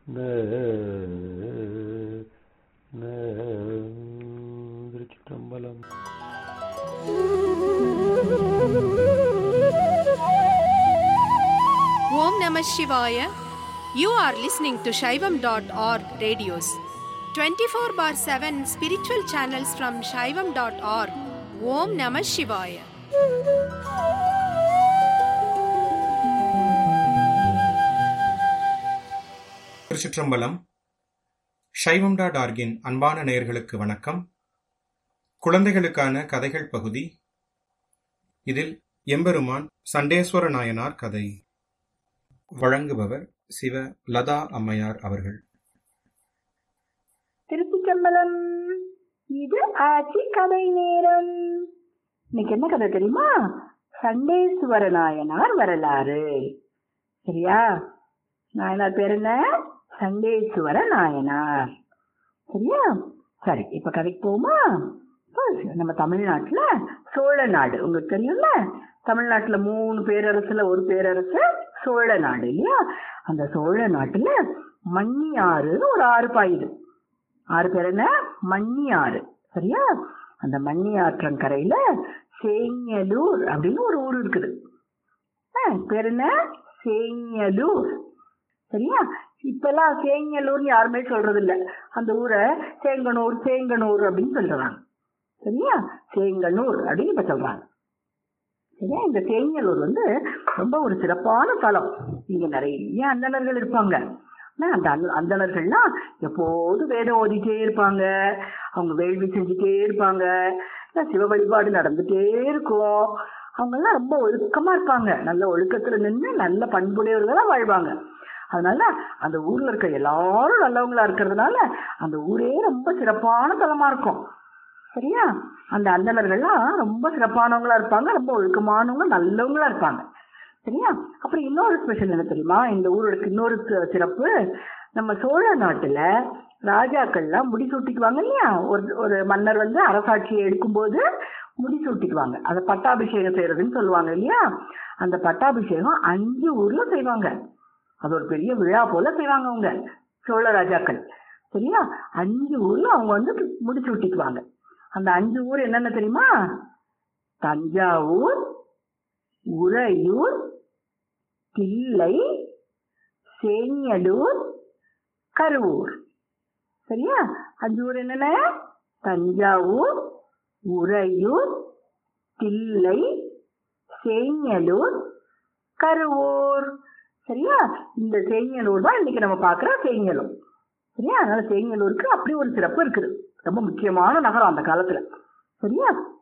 Thiruchitrambalam. Om Namah Shivaya. You are listening to Shaivam.org radios. 24/7 spiritual channels from Shaivam.org. Om Namah Shivaya. திருச்சிற்றம்பலம். சைவம்.org-இன் அன்பான நேயர்களுக்கு வணக்கம். குழந்தைகளுக்கான கதைகள் பகுதி. இதில் எம்பெருமான் சண்டேஸ்வர நாயனார் கதை. வழங்குபவர் சிவ லதா அம்மையார் அவர்கள். திருச்சிற்றம்பலம். இது ஆட்சி கதை நேரம். இன்னைக்கு என்ன கதை தெரியுமா? சண்டேஸ்வர நாயனார் வரலாறு. சரியா? நாயனார் பேர் என்ன? சண்டேஸ்வர நாயனார். சரியா? சரி, இப்ப கதைக்கு போமா? நம்ம தமிழ்நாட்டுல சோழ நாடு உங்களுக்கு தெரியும்ல. தமிழ்நாட்டுல 3 பேரரசுல ஒரு பேரரசு சோழ நாடு இல்லையா? அந்த சோழ நாட்டுல மண்ணியாறுன்னு ஒரு ஆறு பாயுது. ஆறு பேர் என்ன? மண்ணியாறு. சரியா? அந்த மண்ணியாற்றங்கரையில சேங்கலூர் அப்படின்னு ஒரு ஊர் இருக்குது. பேர் என்ன? சேங்கலூர். சரியா? இப்பெல்லாம் சேங்கலூர்னு யாருமே சொல்றது இல்ல. அந்த ஊரை சேங்கனூர் சேங்கனூர் அப்படின்னு சொல்றாங்க. சரியா? சேங்கனூர் அப்படின்னு இப்ப சொல்றாங்க. சரியா? இந்த சேங்கலூர் ரொம்ப ஒரு சிறப்பான தலம். இங்க நிறைய அந்தணர்கள் இருப்பாங்க. அந்த அந்தணர்கள்லாம் எப்போதும் வேதம் ஓதிட்டே இருப்பாங்க. அவங்க வேள்வி செஞ்சுட்டே இருப்பாங்க. சிவ வழிபாடு நடந்துட்டே இருக்கும். அவங்க எல்லாம் ரொம்ப ஒழுக்கமா இருப்பாங்க. நல்ல ஒழுக்கத்துல நின்று நல்ல பண்புடையவர்களா வாழ்வாங்க. அதனால அந்த ஊர்ல இருக்க எல்லாரும் நல்லவங்களா இருக்கிறதுனால அந்த ஊரே ரொம்ப சிறப்பான தலமா இருக்கும். சரியா? அந்த அந்தணர்கள்லாம் ரொம்ப சிறப்பானவங்களா இருப்பாங்க. ரொம்ப ஒழுக்கமானவங்க, நல்லவங்களா இருப்பாங்க. சரியா? அப்புறம் இன்னொரு ஸ்பெஷல் என்ன தெரியுமா? இந்த ஊரோட இன்னொரு சிறப்பு, நம்ம சோழ நாட்டுல ராஜாக்கள்லாம் முடி சூட்டிக்குவாங்க இல்லையா? ஒரு மன்னர் அரசாட்சியை எடுக்கும்போது முடி சூட்டிக்குவாங்க. அதை பட்டாபிஷேகம் செய்யறதுன்னு சொல்லுவாங்க இல்லையா? அந்த பட்டாபிஷேகம் 5 ஊர்ல செய்வாங்க. அது ஒரு பெரிய விழா போல செய்வாங்க அவங்க சோழ ராஜாக்கள். சரியா? 5 ஊர்ல அவங்க முடி சூட்டிக்குவாங்க. அந்த 5 ஊர் என்னென்ன தெரியுமா? தஞ்சாவூர், உறையூர், தில்லை, சேங்கலூர், கருவூர். சரியா? 5 ஊர் என்னென்ன? தஞ்சாவூர், உறையூர், தில்லை, சேங்கலூர், கருவூர். சரியா? இந்த சேங்கலூர் தான் இன்னைக்கு நம்ம பாக்குற சேங்கலூர். சரியா? அதனால சேங்கலூருக்கு அப்படி ஒரு சிறப்பு இருக்குது. ரொம்ப முக்கியமான நகரம் அந்த காலத்துல. சரியா?